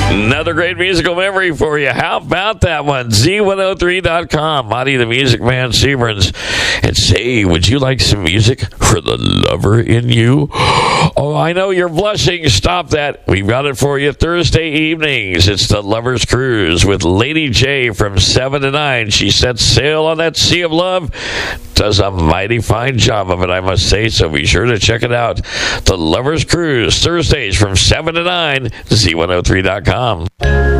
Another great musical memory for you. How about that one? Z103.com. Monty the Music Man Seaburns. And say, would you like some music for the lover in you? Oh, I know you're blushing. Stop that. We've got it for you Thursday evenings. It's the Lover's Cruise with Lady J from 7 to 9. She sets sail on that sea of love. Does a mighty fine job of it, I must say, so be sure to check it out. The Lover's Cruise, Thursdays from 7 to 9, Z103.com.